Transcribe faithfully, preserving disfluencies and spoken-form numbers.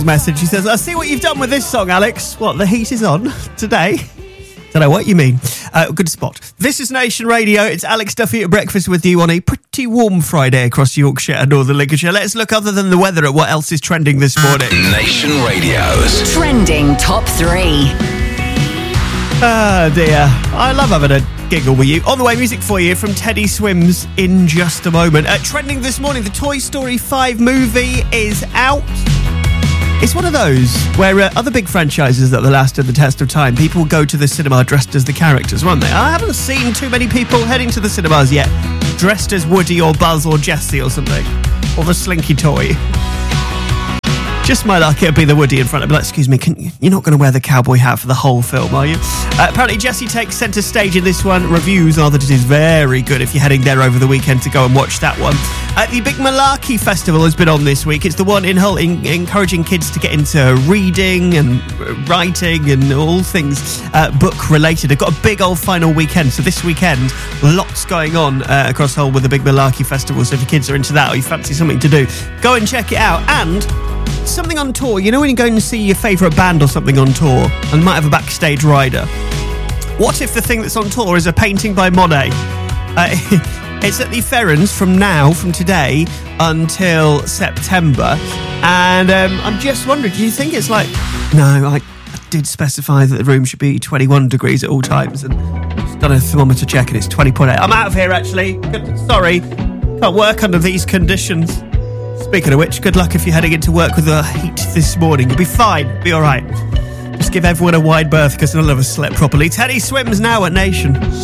Message. She says, I see what you've done with this song, Alex. What, the heat is on today? Don't know what you mean. Uh, good spot. This is Nation Radio. It's Alex Duffy at breakfast with you on a pretty warm Friday across Yorkshire and Northern Lincolnshire. Let's look, other than the weather, at what else is trending this morning. Nation Radio's Trending Top three. Oh dear. I love having a giggle with you. On the way, music for you from Teddy Swims in just a moment. Uh, trending this morning, the Toy Story five movie is out. It's one of those where uh, other big franchises that have lasted the test of time, people go to the cinema dressed as the characters, won't they? I haven't seen too many people heading to the cinemas yet dressed as Woody or Buzz or Jessie or something. Or the Slinky Toy. Just my luck, it'll be the Woody in front of me. Like, excuse me, can you, you're not going to wear the cowboy hat for the whole film, are you? Uh, apparently, Jessie takes centre stage in this one. Reviews are that it is very good if you're heading there over the weekend to go and watch that one. Uh, the Big Malarkey Festival has been on this week. It's the one in Hull in, encouraging kids to get into reading and writing and all things uh, book-related. They've got a big old final weekend. So this weekend, lots going on uh, across Hull with the Big Malarkey Festival. So if your kids are into that or you fancy something to do, go and check it out. And something on tour. You know when you go and see your favourite band or something on tour and might have a backstage rider? What if the thing that's on tour is a painting by Monet? Uh, it's at the Ferrans from now, from today, until September. And um, I'm just wondering, do you think it's like... No, I, I did specify that the room should be twenty-one degrees at all times, and I've done a thermometer check and it's twenty point eight. I'm out of here, actually. Good, sorry. Can't work under these conditions. Speaking of which, good luck if you're heading into work with the heat this morning. You'll be fine. Be all right. Just give everyone a wide berth because none of us slept properly. Teddy Swims now at Nation.